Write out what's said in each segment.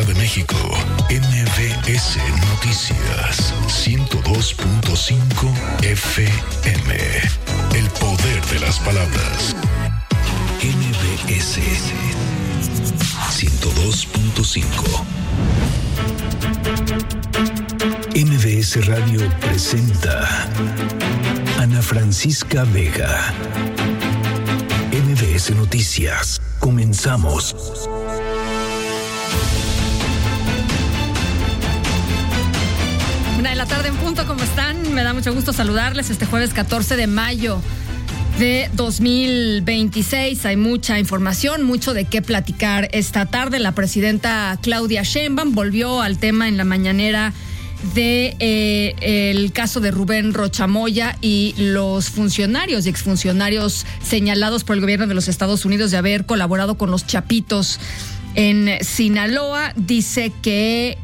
Ciudad de México, MBS Noticias 102.5 FM. El poder de las palabras. MBS 102.5. MBS Radio presenta Ana Francisca Vega. MBS Noticias. Comenzamos. Una de la tarde en punto, ¿cómo están? Me da mucho gusto saludarles este jueves 14 de mayo de 2026. Hay mucha información, mucho de qué platicar esta tarde. La presidenta Claudia Sheinbaum volvió al tema en la mañanera de el caso de Rubén Rocha Moya y los funcionarios y exfuncionarios señalados por el gobierno de los Estados Unidos de haber colaborado con los Chapitos en Sinaloa. Dice que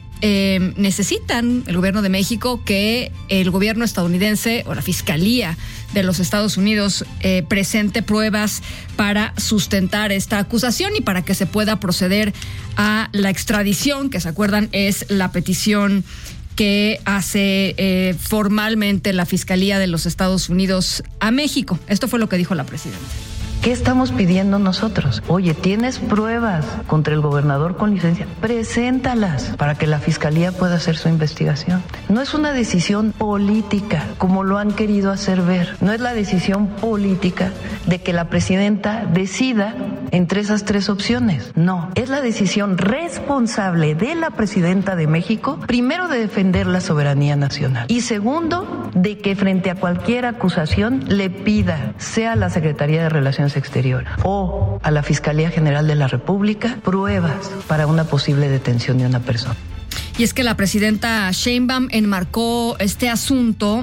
necesitan el gobierno de México que el gobierno estadounidense o la Fiscalía de los Estados Unidos presente pruebas para sustentar esta acusación y para que se pueda proceder a la extradición, que se acuerdan es la petición que hace formalmente la Fiscalía de los Estados Unidos a México. Esto fue lo que dijo la presidenta. ¿Qué estamos pidiendo nosotros? Oye, ¿tienes pruebas contra el gobernador con licencia? Preséntalas para que la Fiscalía pueda hacer su investigación. No es una decisión política, como lo han querido hacer ver. No es la decisión política de que la presidenta decida entre esas tres opciones. No, es la decisión responsable de la presidenta de México, primero de defender la soberanía nacional y segundo, de que frente a cualquier acusación le pida, sea a la Secretaría de Relaciones Exteriores o a la Fiscalía General de la República, pruebas para una posible detención de una persona. Y es que la presidenta Sheinbaum enmarcó este asunto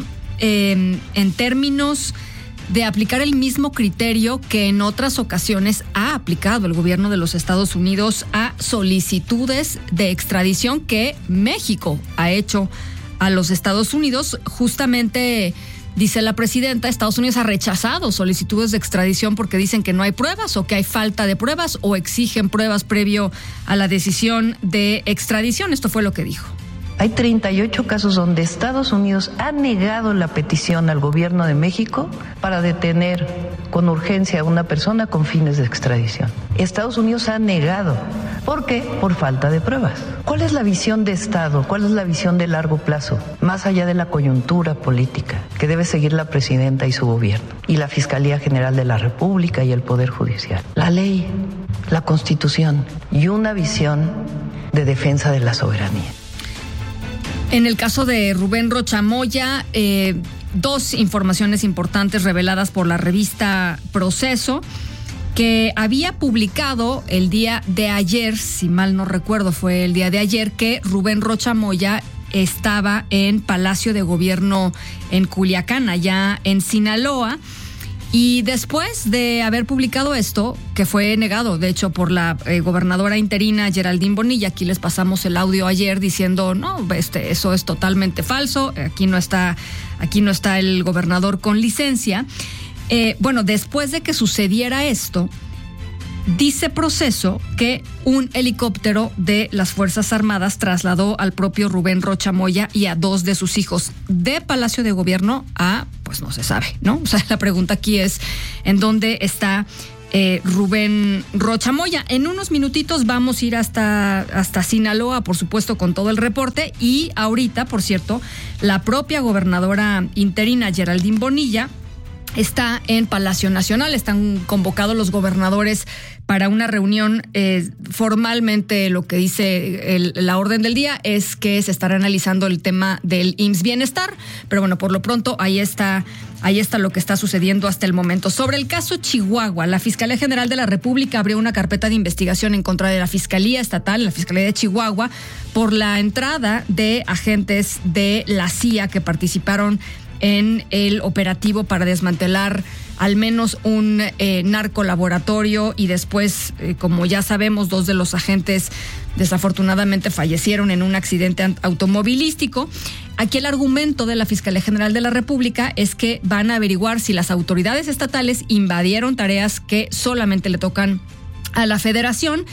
en términos de aplicar el mismo criterio que en otras ocasiones ha aplicado el gobierno de los Estados Unidos a solicitudes de extradición que México ha hecho a los Estados Unidos. Justamente, dice la presidenta, Estados Unidos ha rechazado solicitudes de extradición porque dicen que no hay pruebas o que hay falta de pruebas o exigen pruebas previo a la decisión de extradición. Esto fue lo que dijo. Hay 38 casos donde Estados Unidos ha negado la petición al gobierno de México para detener con urgencia a una persona con fines de extradición. Estados Unidos ha negado. ¿Por qué? Por falta de pruebas. ¿Cuál es la visión de Estado? ¿Cuál es la visión de largo plazo? Más allá de la coyuntura política que debe seguir la presidenta y su gobierno, y la Fiscalía General de la República y el Poder Judicial. La ley, la Constitución y una visión de defensa de la soberanía. En el caso de Rubén Rocha Moya, dos informaciones importantes reveladas por la revista Proceso, que había publicado el día de ayer, si mal no recuerdo fue el día de ayer, que Rubén Rocha Moya estaba en Palacio de Gobierno en Culiacán, allá en Sinaloa. Y después de haber publicado esto, que fue negado, de hecho, por la gobernadora interina Geraldine Bonilla, aquí les pasamos el audio ayer diciendo, no, eso es totalmente falso, aquí no está el gobernador con licencia. Bueno, después de que sucediera esto, dice Proceso que un helicóptero de las Fuerzas Armadas trasladó al propio Rubén Rocha Moya y a dos de sus hijos de Palacio de Gobierno a, pues no se sabe, ¿no? O sea, la pregunta aquí es, ¿en dónde está Rubén Rocha Moya? En unos minutitos vamos a ir hasta Sinaloa, por supuesto, con todo el reporte. Y ahorita, por cierto, la propia gobernadora interina Geraldine Bonilla está en Palacio Nacional. Están convocados los gobernadores para una reunión. Formalmente lo que dice la orden del día es que se estará analizando el tema del IMSS Bienestar, pero bueno, por lo pronto ahí está lo que está sucediendo hasta el momento. Sobre el caso Chihuahua, la Fiscalía General de la República abrió una carpeta de investigación en contra de la Fiscalía Estatal, la Fiscalía de Chihuahua, por la entrada de agentes de la CIA que participaron en el operativo para desmantelar al menos un narcolaboratorio y después, como ya sabemos, 2 de los agentes desafortunadamente fallecieron en un accidente automovilístico. Aquí el argumento de la Fiscalía General de la República es que van a averiguar si las autoridades estatales invadieron tareas que solamente le tocan a la Federación.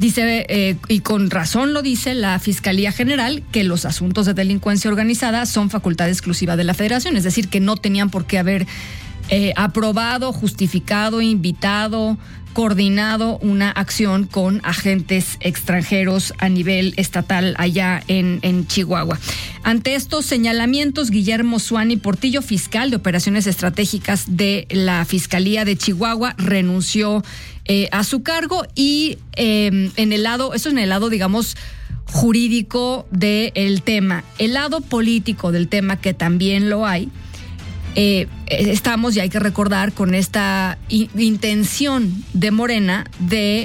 Dice, y con razón lo dice la Fiscalía General, que los asuntos de delincuencia organizada son facultad exclusiva de la Federación, es decir, que no tenían por qué haber aprobado, justificado, invitado, coordinado una acción con agentes extranjeros a nivel estatal allá en Chihuahua. Ante estos señalamientos, Guillermo Zuani Portillo, fiscal de operaciones estratégicas de la Fiscalía de Chihuahua, renunció a su cargo y en el lado, digamos, jurídico del tema. El lado político del tema, que también lo hay, estamos, y hay que recordar, con esta intención de Morena de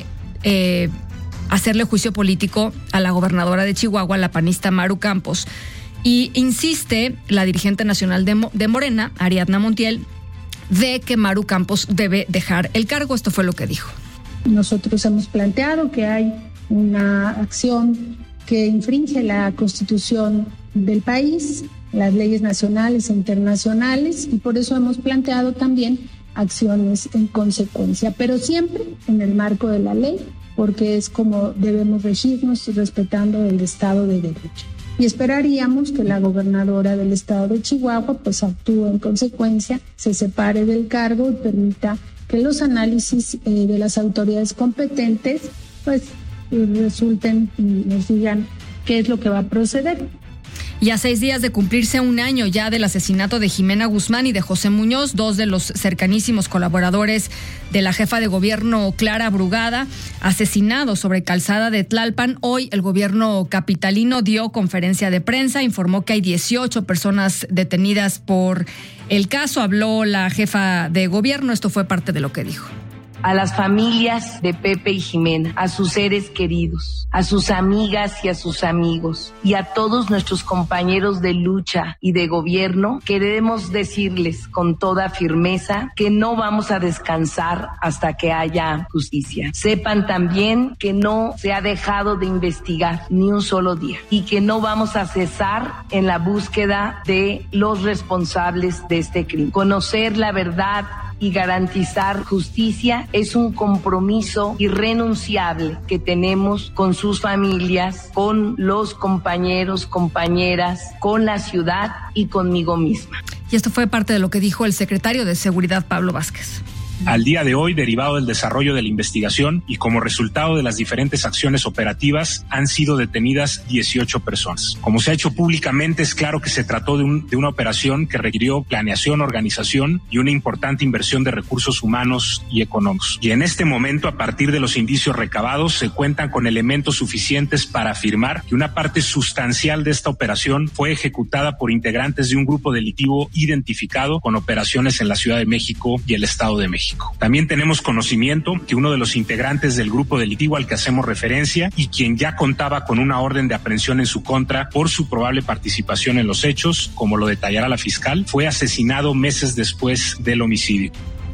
hacerle juicio político a la gobernadora de Chihuahua, la panista Maru Campos. Y insiste la dirigente nacional de Morena, Ariadna Montiel, de que Maru Campos debe dejar el cargo. Esto fue lo que dijo. Nosotros hemos planteado que hay una acción que infringe la Constitución del país, las leyes nacionales e internacionales, y por eso hemos planteado también acciones en consecuencia, pero siempre en el marco de la ley, porque es como debemos regirnos, respetando el Estado de Derecho. Y esperaríamos que la gobernadora del Estado de Chihuahua pues actúe en consecuencia, se separe del cargo y permita que los análisis de las autoridades competentes pues resulten y nos digan qué es lo que va a proceder. Y a 6 días de cumplirse un año ya del asesinato de Jimena Guzmán y de José Muñoz, 2 de los cercanísimos colaboradores de la jefa de gobierno Clara Brugada, asesinados sobre Calzada de Tlalpan, hoy el gobierno capitalino dio conferencia de prensa, informó que hay 18 personas detenidas por el caso. Habló la jefa de gobierno, esto fue parte de lo que dijo. A las familias de Pepe y Jimena, a sus seres queridos, a sus amigas y a sus amigos, y a todos nuestros compañeros de lucha y de gobierno, queremos decirles con toda firmeza que no vamos a descansar hasta que haya justicia. Sepan también que no se ha dejado de investigar ni un solo día y que no vamos a cesar en la búsqueda de los responsables de este crimen. Conocer la verdad y garantizar justicia es un compromiso irrenunciable que tenemos con sus familias, con los compañeros, compañeras, con la ciudad y conmigo misma. Y esto fue parte de lo que dijo el secretario de Seguridad, Pablo Vázquez. Al día de hoy, derivado del desarrollo de la investigación y como resultado de las diferentes acciones operativas, han sido detenidas 18 personas. Como se ha hecho públicamente, es claro que se trató de una operación que requirió planeación, organización y una importante inversión de recursos humanos y económicos. Y en este momento, a partir de los indicios recabados, se cuentan con elementos suficientes para afirmar que una parte sustancial de esta operación fue ejecutada por integrantes de un grupo delictivo identificado con operaciones en la Ciudad de México y el Estado de México. También tenemos conocimiento que uno de los integrantes del grupo delictivo al que hacemos referencia y quien ya contaba con una orden de aprehensión en su contra por su probable participación en los hechos, como lo detallará la fiscal, fue asesinado meses después del homicidio.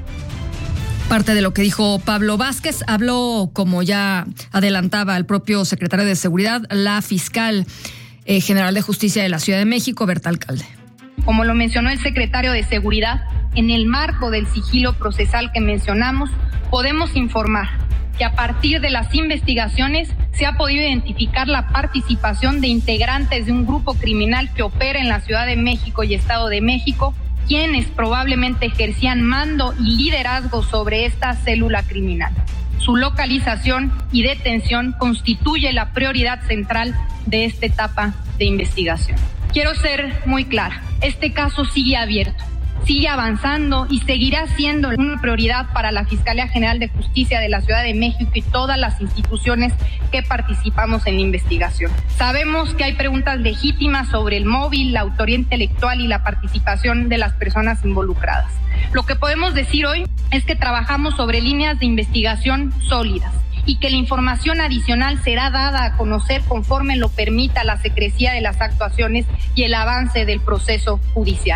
Parte de lo que dijo Pablo Vázquez, habló, como ya adelantaba el propio secretario de Seguridad, la fiscal general de Justicia de la Ciudad de México, Berta Alcalde. Como lo mencionó el secretario de Seguridad, en el marco del sigilo procesal que mencionamos, podemos informar que a partir de las investigaciones se ha podido identificar la participación de integrantes de un grupo criminal que opera en la Ciudad de México y Estado de México, quienes probablemente ejercían mando y liderazgo sobre esta célula criminal. Su localización y detención constituye la prioridad central de esta etapa de investigación. Quiero ser muy clara, este caso sigue abierto, sigue avanzando y seguirá siendo una prioridad para la Fiscalía General de Justicia de la Ciudad de México y todas las instituciones que participamos en la investigación. Sabemos que hay preguntas legítimas sobre el móvil, la autoría intelectual y la participación de las personas involucradas. Lo que podemos decir hoy es que trabajamos sobre líneas de investigación sólidas y que la información adicional será dada a conocer conforme lo permita la secrecía de las actuaciones y el avance del proceso judicial.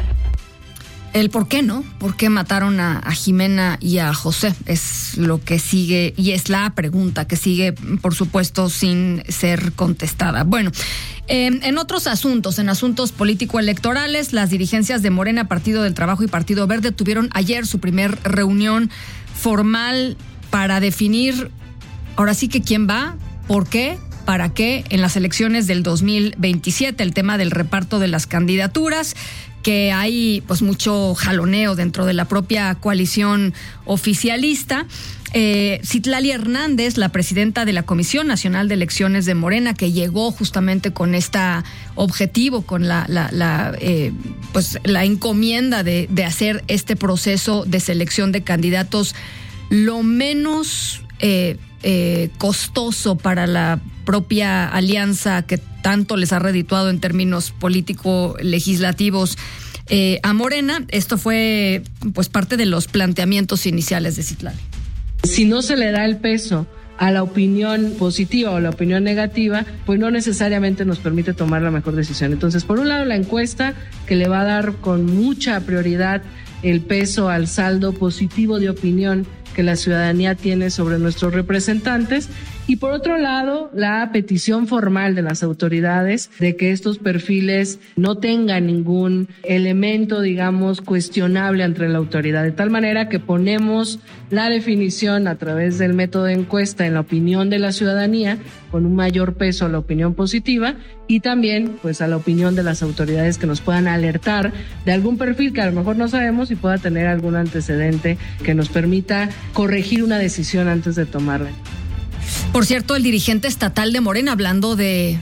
El por qué, ¿no? ¿Por qué mataron a Jimena y a José? Es lo que sigue y es la pregunta que sigue, por supuesto, sin ser contestada. Bueno, en otros asuntos, en asuntos político-electorales, las dirigencias de Morena, Partido del Trabajo y Partido Verde tuvieron ayer su primer reunión formal para definir, ahora sí que quién va ¿Por qué? ¿Para qué? En las elecciones del 2027, el tema del reparto de las candidaturas, que hay pues mucho jaloneo dentro de la propia coalición oficialista. Citlali Hernández, la presidenta de la Comisión Nacional de Elecciones de Morena, que llegó justamente con este objetivo, con la encomienda de hacer este proceso de selección de candidatos lo menos costoso para la propia alianza que tanto les ha redituado en términos político-legislativos a Morena. Esto fue pues parte de los planteamientos iniciales de Citlali. Si no se le da el peso a la opinión positiva o la opinión negativa, pues no necesariamente nos permite tomar la mejor decisión. Entonces, por un lado, la encuesta, que le va a dar con mucha prioridad el peso al saldo positivo de opinión que la ciudadanía tiene sobre nuestros representantes, y por otro lado, la petición formal de las autoridades de que estos perfiles no tengan ningún elemento, digamos, cuestionable ante la autoridad, de tal manera que ponemos la definición a través del método de encuesta en la opinión de la ciudadanía, con un mayor peso a la opinión positiva, y también pues a la opinión de las autoridades que nos puedan alertar de algún perfil que a lo mejor no sabemos y pueda tener algún antecedente que nos permita corregir una decisión antes de tomarla. Por cierto, el dirigente estatal de Morena, hablando de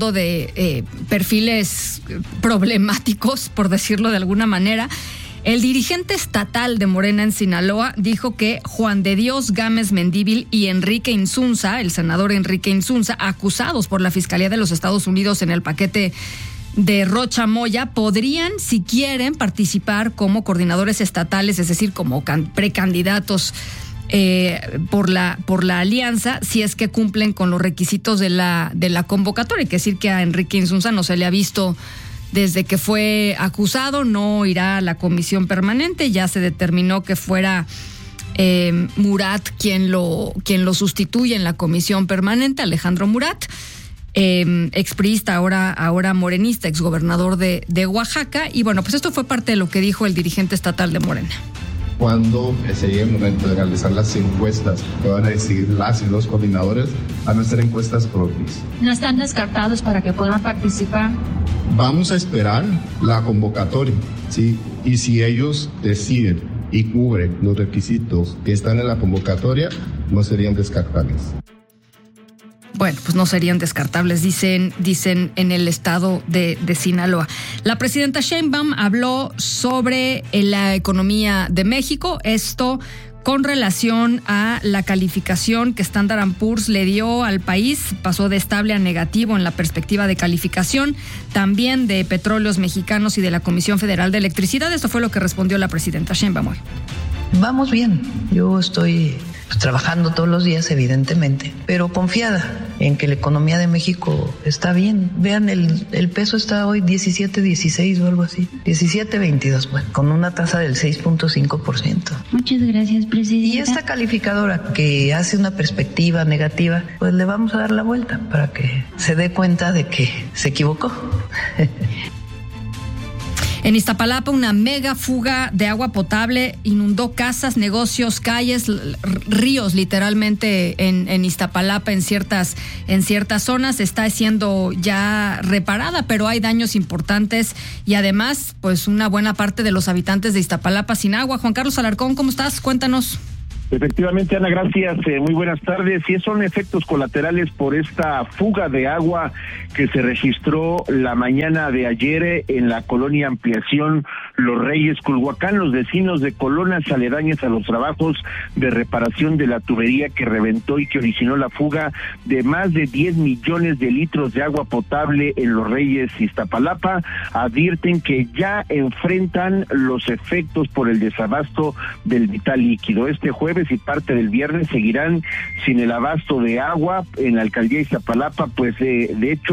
perfiles problemáticos, por decirlo de alguna manera, el dirigente estatal de Morena en Sinaloa dijo que Juan de Dios Gámez Mendívil y Enrique Insunza, el senador Enrique Insunza, acusados por la Fiscalía de los Estados Unidos en el paquete de Rocha Moya, podrían, si quieren, participar como coordinadores estatales, es decir, como precandidatos por la alianza, si es que cumplen con los requisitos de la convocatoria. Hay que decir que a Enrique Insunza no se le ha visto desde que fue acusado, no irá a la comisión permanente, ya se determinó que fuera Murat quien lo sustituye en la comisión permanente, Alejandro Murat, expriista, ahora morenista, exgobernador de Oaxaca. Y bueno, pues esto fue parte de lo que dijo el dirigente estatal de Morena. Cuando se llegue el momento de realizar las encuestas que van a decidir las y los coordinadores, van a ser encuestas propias. ¿No están descartados para que puedan participar? Vamos a esperar la convocatoria, ¿sí? Y si ellos deciden y cubren los requisitos que están en la convocatoria, no serían descartables. Bueno, pues no serían descartables, dicen en el estado de Sinaloa. La presidenta Sheinbaum habló sobre la economía de México, esto con relación a la calificación que Standard & Poor's le dio al país. Pasó de estable a negativo en la perspectiva de calificación, también de Petróleos Mexicanos y de la Comisión Federal de Electricidad. Esto fue lo que respondió la presidenta Sheinbaum hoy. Vamos bien, yo estoy trabajando todos los días, evidentemente, pero confiada en que la economía de México está bien. Vean, el peso está hoy 17.16 o algo así, 17.22, bueno, con una tasa del 6.5%. Muchas gracias, presidenta. Y esta calificadora que hace una perspectiva negativa, pues le vamos a dar la vuelta para que se dé cuenta de que se equivocó. En Iztapalapa, una mega fuga de agua potable inundó casas, negocios, calles, ríos, literalmente en Iztapalapa, en ciertas zonas. Está siendo ya reparada, pero hay daños importantes y además, pues una buena parte de los habitantes de Iztapalapa sin agua. Juan Carlos Alarcón, ¿cómo estás? Cuéntanos. Efectivamente, Ana, gracias. Muy buenas tardes. Y son efectos colaterales por esta fuga de agua que se registró la mañana de ayer en la colonia Ampliación Los Reyes, Culhuacán. Los vecinos de colonias aledañas a los trabajos de reparación de la tubería que reventó y que originó la fuga de más de 10 millones de litros de agua potable en Los Reyes, Iztapalapa, advierten que ya enfrentan los efectos por el desabasto del vital líquido. Este jueves y parte del viernes seguirán sin el abasto de agua en la alcaldía de Iztapalapa, pues de hecho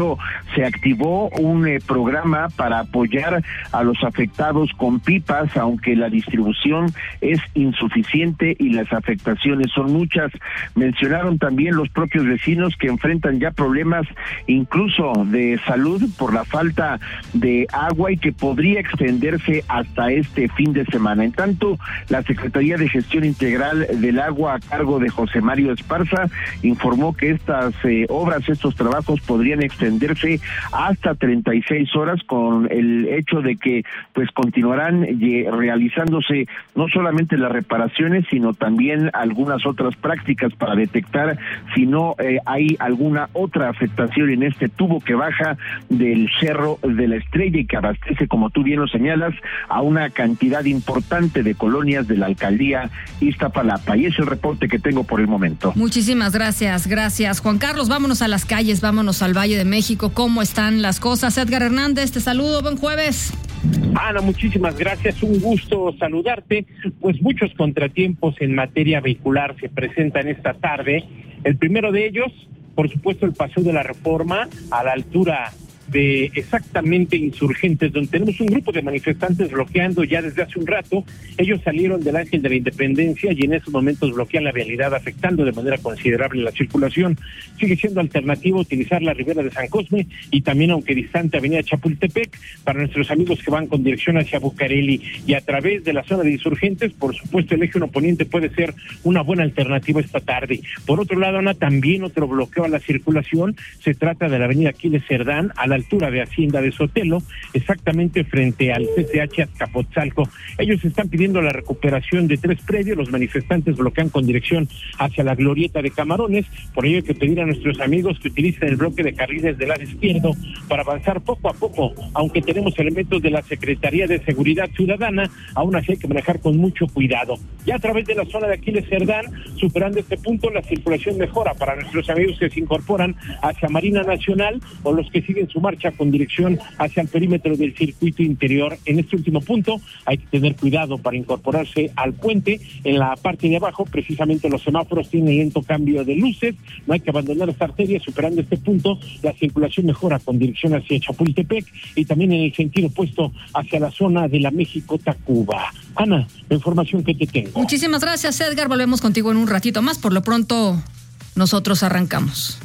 se activó un programa para apoyar a los afectados con pipas, aunque la distribución es insuficiente y las afectaciones son muchas. Mencionaron también los propios vecinos que enfrentan ya problemas incluso de salud por la falta de agua y que podría extenderse hasta este fin de semana. En tanto, la Secretaría de Gestión Integral del Agua, a cargo de José Mario Esparza, informó que estas obras, estos trabajos podrían extenderse hasta 36 horas, con el hecho de que pues continuarán realizándose no solamente las reparaciones, sino también algunas otras prácticas para detectar si no hay alguna otra afectación en este tubo que baja del Cerro de la Estrella y que abastece, como tú bien lo señalas, a una cantidad importante de colonias de la alcaldía Iztapalapa. Y es el reporte que tengo por el momento. Muchísimas gracias, Juan Carlos. Vámonos a las calles, vámonos al Valle de México. ¿Cómo están las cosas? Edgar Hernández, te saludo, buen jueves. Ana, muchísimas gracias, un gusto saludarte. Pues muchos contratiempos en materia vehicular se presentan esta tarde. El primero de ellos, por supuesto, el Paseo de la Reforma a la altura de exactamente Insurgentes, donde tenemos un grupo de manifestantes bloqueando ya desde hace un rato. Ellos salieron del Ángel de la Independencia y en estos momentos bloquean la vialidad, afectando de manera considerable la circulación. Sigue siendo alternativo utilizar la Ribera de San Cosme y también, aunque distante, Avenida Chapultepec, para nuestros amigos que van con dirección hacia Bucareli, y a través de la zona de Insurgentes, por supuesto, el eje 1 Poniente puede ser una buena alternativa esta tarde. Por otro lado, Ana, también otro bloqueo a la circulación, se trata de la Avenida Aquiles Cerdán, a la altura de Hacienda de Sotelo, exactamente frente al CCH Azcapotzalco. Ellos están pidiendo la recuperación de 3 predios, los manifestantes bloquean con dirección hacia la glorieta de Camarones. Por ello hay que pedir a nuestros amigos que utilicen el bloque de carriles del lado izquierdo para avanzar poco a poco, aunque tenemos elementos de la Secretaría de Seguridad Ciudadana, aún así hay que manejar con mucho cuidado. Ya a través de la zona de Aquiles Cerdán, superando este punto, la circulación mejora para nuestros amigos que se incorporan hacia Marina Nacional o los que siguen su marcha con dirección hacia el perímetro del circuito interior. En este último punto hay que tener cuidado para incorporarse al puente. En la parte de abajo, precisamente los semáforos tienen lento cambio de luces, no hay que abandonar esta arteria. Superando este punto, la circulación mejora con dirección hacia Chapultepec y también en el sentido opuesto hacia la zona de la México-Tacuba. Ana, la información que te tengo. Muchísimas gracias, Edgar. Volvemos contigo en un ratito más. Por lo pronto, nosotros arrancamos.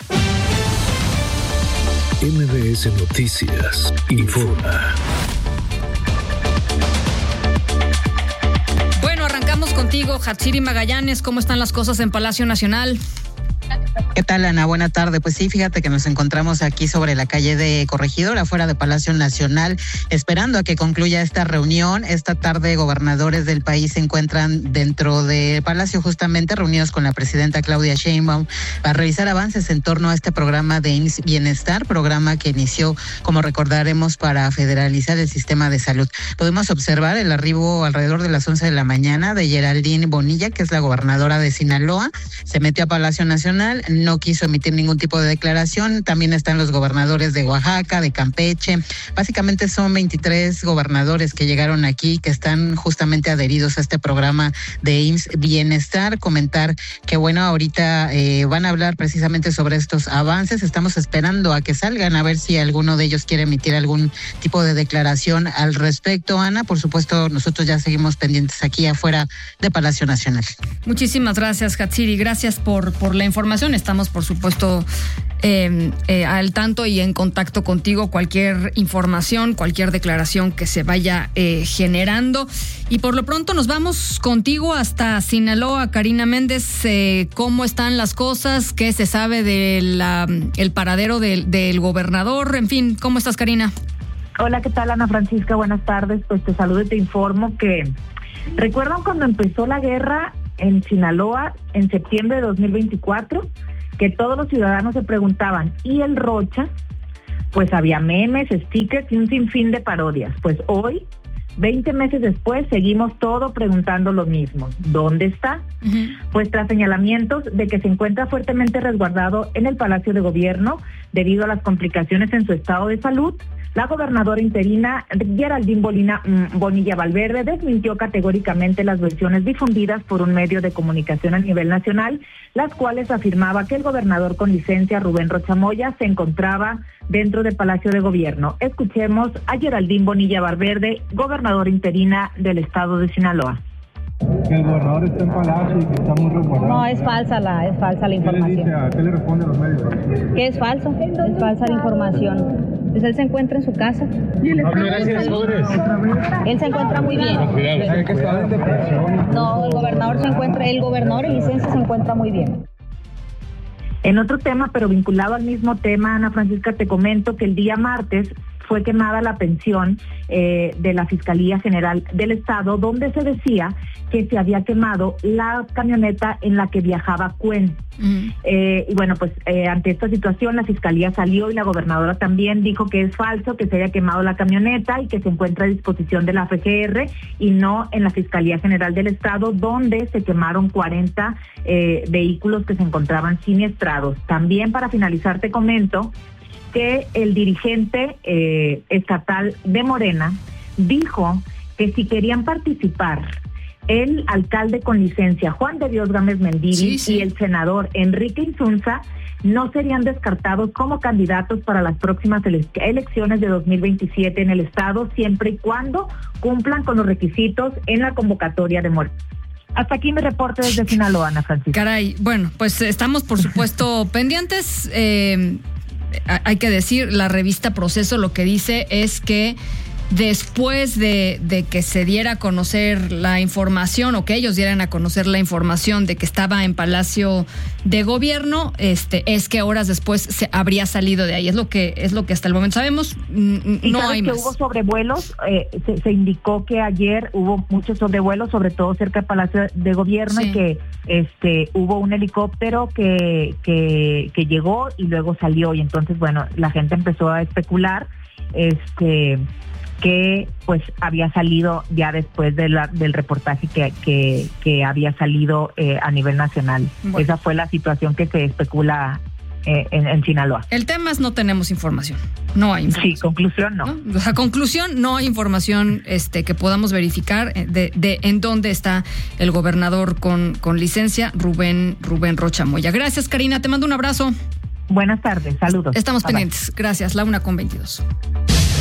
MBS Noticias informa. Bueno, arrancamos contigo, Hatsiri Magallanes. ¿Cómo están las cosas en Palacio Nacional? ¿Qué tal, Ana? Buena tarde. Pues sí, fíjate que nos encontramos aquí sobre la calle de Corregidor, afuera de Palacio Nacional, esperando a que concluya esta reunión. Esta tarde, gobernadores del país se encuentran dentro de Palacio, justamente reunidos con la presidenta Claudia Sheinbaum para revisar avances en torno a este programa de IMSS Bienestar, programa que inició, como recordaremos, para federalizar el sistema de salud. Podemos observar el arribo alrededor de las 11 de la mañana de Geraldine Bonilla, que es la gobernadora de Sinaloa. Se metió a Palacio Nacional, no quiso emitir ningún tipo de declaración. También están los gobernadores de Oaxaca, de Campeche. Básicamente son 23 gobernadores que llegaron aquí, que están justamente adheridos a este programa de IMSS Bienestar. Comentar que, bueno, ahorita van a hablar precisamente sobre estos avances. Estamos esperando a que salgan, a ver si alguno de ellos quiere emitir algún tipo de declaración al respecto. Ana, por supuesto, nosotros ya seguimos pendientes aquí afuera de Palacio Nacional. Muchísimas gracias, Hatsiri. Gracias por la información. Estamos, por supuesto, al tanto y en contacto contigo. Cualquier información, cualquier declaración que se vaya generando. Y por lo pronto nos vamos contigo hasta Sinaloa. Karina Méndez, ¿cómo están las cosas? ¿Qué se sabe del paradero del gobernador? En fin, ¿cómo estás, Karina? Hola, ¿qué tal, Ana Francisca? Buenas tardes. Pues te saludo y te informo que ¿recuerdan cuando empezó la guerra en Sinaloa en septiembre de 2024? Que todos los ciudadanos se preguntaban, ¿y el Rocha? Pues había memes, stickers y un sinfín de parodias. Pues hoy 20 meses después seguimos todo preguntando lo mismo. ¿Dónde está? Pues tras señalamientos de que se encuentra fuertemente resguardado en el Palacio de Gobierno debido a las complicaciones en su estado de salud, la gobernadora interina Geraldine Bonilla Valverde desmintió categóricamente las versiones difundidas por un medio de comunicación a nivel nacional, las cuales afirmaba que el gobernador con licencia Rubén Rocha Moya se encontraba dentro del Palacio de Gobierno. Escuchemos a Geraldine Bonilla Valverde, gobernadora interina del estado de Sinaloa. Que el gobernador está en Palacio y que está muy resguardado. No, es falsa la información. ¿Qué le responde a los medios? Que es falso, es falsa la información. Pues él se encuentra en su casa. Él se encuentra muy bien. No, el gobernador en licencia se encuentra muy bien. En otro tema, pero vinculado al mismo tema, Ana Francisca, te comento que el día martes fue quemada la pensión de la Fiscalía General del Estado, donde se decía que se había quemado la camioneta en la que viajaba Cuen. Y bueno, pues ante esta situación la Fiscalía salió y la gobernadora también dijo que es falso que se haya quemado la camioneta y que se encuentra a disposición de la FGR y no en la Fiscalía General del Estado, donde se quemaron 40 vehículos que se encontraban siniestrados. También, para finalizar, te comento que el dirigente estatal de Morena dijo que si querían participar el alcalde con licencia Juan de Dios Gámez Mendívil y el senador Enrique Insunza no serían descartados como candidatos para las próximas elecciones de 2027 en el estado, siempre y cuando cumplan con los requisitos en la convocatoria de Morena. Hasta aquí mi reporte desde Sinaloa, Ana Francisca. Caray, bueno, pues estamos por supuesto pendientes. Hay que decir, la revista Proceso lo que dice es que después de que se diera a conocer la información, o que ellos dieran a conocer la información de que estaba en Palacio de Gobierno, es que horas después se habría salido de ahí. Es lo que hasta el momento sabemos. No hay más. Hubo sobrevuelos. Se indicó que ayer hubo muchos sobrevuelos, sobre todo cerca del Palacio de Gobierno, y que hubo un helicóptero que llegó y luego salió, y entonces bueno, la gente empezó a especular que pues había salido ya después del reportaje que había salido a nivel nacional. Bueno. Esa fue la situación que se especula en Sinaloa. El tema es no tenemos información. No hay información. Sí, conclusión no. O sea, conclusión, no hay información que podamos verificar de en dónde está el gobernador con licencia, Rubén Rocha Moya. Gracias, Karina, te mando un abrazo. Buenas tardes, saludos. Estamos pendientes. Gracias, la 1:22.